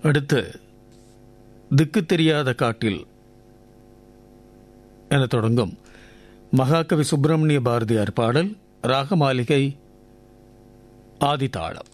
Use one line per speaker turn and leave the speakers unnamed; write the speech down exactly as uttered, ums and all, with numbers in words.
அடுத்து திக்கு தெரியாத காட்டில் என தொடங்கும் மகாகவி சுப்பிரமணிய பாரதியார் பாடல். ராகமாளிகை ஆதிதாளம்.